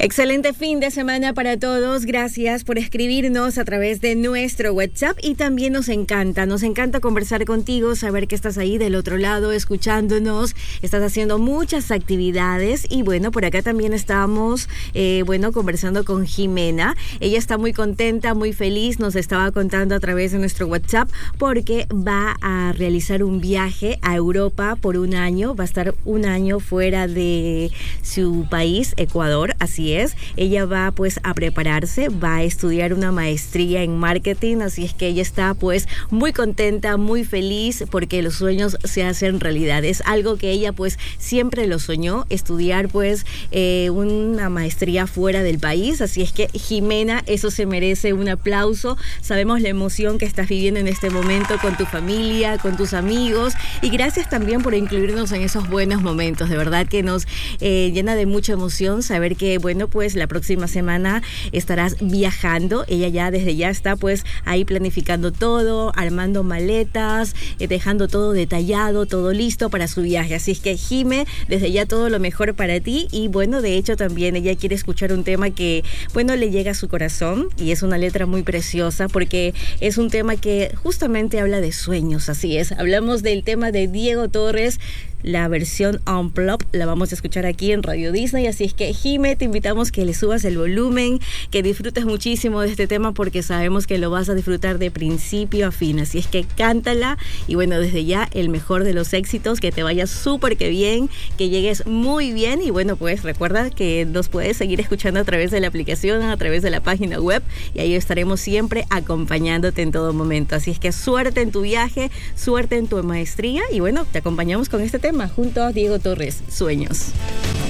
Excelente fin de semana para todos. Gracias por escribirnos a través de nuestro WhatsApp y también nos encanta conversar contigo, saber que estás ahí del otro lado escuchándonos, estás haciendo muchas actividades y bueno, por acá también estamos conversando con Jimena. Ella está muy contenta, muy feliz, nos estaba contando a través de nuestro WhatsApp porque va a realizar un viaje a Europa por un año, va a estar un año fuera de su país, Ecuador, así es. Ella va pues a prepararse, va a estudiar una maestría en marketing, así es que ella está pues muy contenta, muy feliz porque los sueños se hacen realidad. Es algo que ella pues siempre lo soñó, estudiar pues una maestría fuera del país, así es que Jimena, eso se merece un aplauso. Sabemos la emoción que estás viviendo en este momento con tu familia, con tus amigos y gracias también por incluirnos en esos buenos momentos. De verdad que nos llena de mucha emoción saber que pues la próxima semana estarás viajando. Ella ya desde ya está pues ahí planificando todo, armando maletas, dejando todo detallado, todo listo para su viaje. Así es que Jime, desde ya todo lo mejor para ti y bueno, de hecho también ella quiere escuchar un tema que le llega a su corazón y es una letra muy preciosa porque es un tema que justamente habla de sueños, así es. Hablamos del tema de Diego Torres, la versión Unplugged, la vamos a escuchar aquí en Radio Disney, así es que Jime, te invitamos que le subas el volumen, que disfrutes muchísimo de este tema porque sabemos que lo vas a disfrutar de principio a fin, así es que cántala y bueno, desde ya el mejor de los éxitos, que te vaya súper que bien, que llegues muy bien y bueno, pues recuerda que nos puedes seguir escuchando a través de la aplicación, a través de la página web y ahí estaremos siempre acompañándote en todo momento, así es que suerte en tu viaje, suerte en tu maestría y bueno, te acompañamos con este tema junto a Diego Torres, Sueños.